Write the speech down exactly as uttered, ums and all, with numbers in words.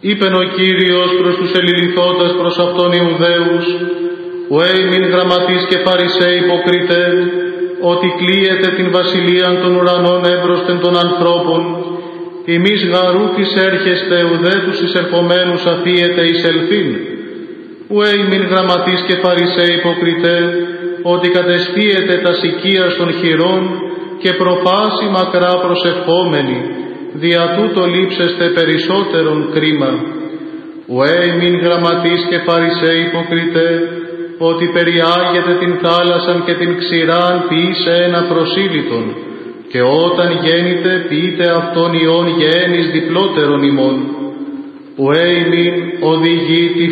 Είπεν ο Κύριος προς τους ελιληθώντας προς αυτόν Ιουδαίους, ουέ μην γραμματείς και Φαρισαίοι υποκρίτε, ότι κλείεται την βασιλείαν των ουρανών έμπροσθεν των ανθρώπων, ημείς γαρούκης έρχεστε ουδέ τους εισερχομένους αφίετε εισελθήν. Ουέ μην γραμματείς και Φαρισαίοι υποκρίτε, ότι κατεσπίετε τα οικίας των χειρών και προφάση μακρά προσευχόμενοι, δια τούτο λείψεστε περισσότερον κρίμα. Ουέ μην γραμματείς και Φαρισαίοι υποκρίτε, ότι περιάγετε την θάλασσαν και την ξηράν ποιήσε ένα προσήλυτον, και όταν γέννητε ποιείτε αυτόν ιών γέννης διπλότερον ημών. Ουέ μην οδηγεί τη